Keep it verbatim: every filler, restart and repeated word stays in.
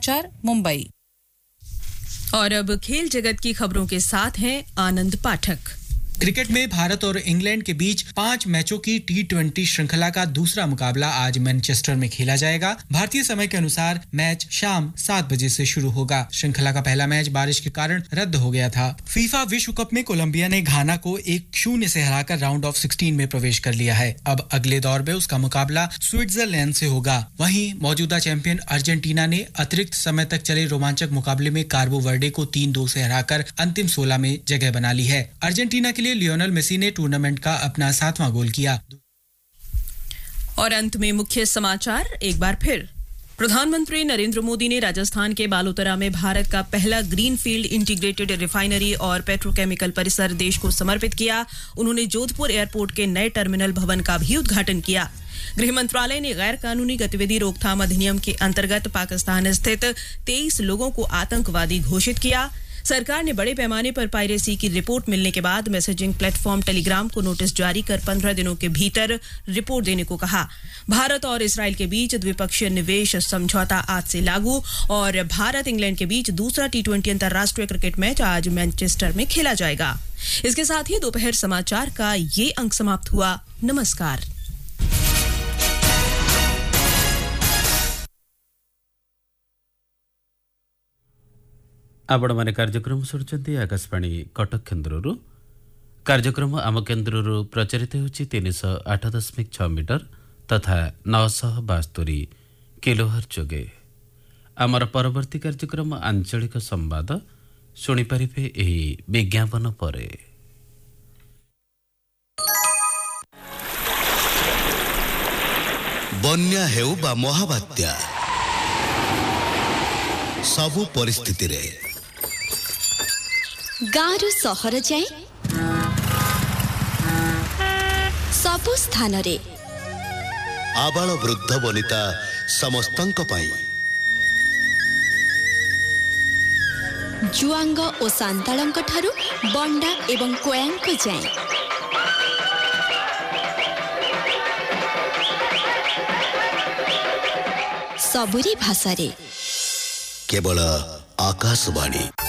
समाचार मुंबई। और अब खेल जगत की खबरों के साथ हैं आनंद पाठक। क्रिकेट में भारत और इंग्लैंड के बीच पांच मैचों की टी ट्वेंटी श्रृंखला का दूसरा मुकाबला आज मैनचेस्टर में खेला जाएगा। भारतीय समय के अनुसार मैच शाम सात बजे से शुरू होगा। श्रृंखला का पहला मैच बारिश के कारण रद्द हो गया था। फीफा विश्व कप में कोलंबिया ने घाना को एक शून्य से हराकर राउंड ऑफ सिक्सटीन में प्रवेश कर लिया है। अब अगले दौर में उसका मुकाबला स्विट्जरलैंड से होगा। वहीं मौजूदा चैंपियन अर्जेंटीना ने अतिरिक्त समय तक चले रोमांचक मुकाबले में कार्बो वर्डे को तीन दो से हराकर अंतिम सोलह में जगह बना ली है। अर्जेंटीना के लियोनेल मेसी ने टूर्नामेंट का अपना सातवां गोल किया। और अंत में मुख्य समाचार एक बार फिर। प्रधानमंत्री नरेंद्र मोदी ने राजस्थान के बालोतरा में भारत का पहला ग्रीनफील्ड इंटीग्रेटेड रिफाइनरी और पेट्रोकेमिकल परिसर देश को समर्पित किया। उन्होंने जोधपुर एयरपोर्ट के नए टर्मिनल भवन का भी उद्घाटन किया। गृह मंत्रालय ने गैर कानूनी गतिविधि रोकथाम अधिनियम के अंतर्गत पाकिस्तान स्थित तेईस लोगों को आतंकवादी घोषित किया। सरकार ने बड़े पैमाने पर पायरेसी की रिपोर्ट मिलने के बाद मैसेजिंग प्लेटफॉर्म टेलीग्राम को नोटिस जारी कर पंद्रह दिनों के भीतर रिपोर्ट देने को कहा। भारत और इसराइल के बीच द्विपक्षीय निवेश समझौता आज से लागू। और भारत इंग्लैंड के बीच दूसरा टी ट्वेंटी अंतर्राष्ट्रीय क्रिकेट मैच आज मैनचेस्टर में खेला जाएगा। इसके साथ ही दोपहर समाचार का ये अंक समाप्त हुआ। नमस्कार। आपण माने कार्यक्रम सुनछंती आकाशवाणी कटक केन्द्ररू। कार्यक्रम आम केन्द्ररू प्रचारित होछि तीन सौ आठ दशमिक छह मीटर तथा नौ सौ बास्तरी किलोहर्ट्ज जोगे। आमर परवर्ती कार्यक्रम आंचलिक संवाद शुणी परिबे एही विज्ञापन परे। बन्या हेउ बा महाबात्या सबु परिस्थिति रे गाँव सहर जाए सबु स्थान रे आबाल वृद्ध वनिता समस्तंक पाई जुआंग और सांतालंक ठारू बंडा एवं कोयांक जाए सबुरी भाषा रे केवल आकाशवाणी।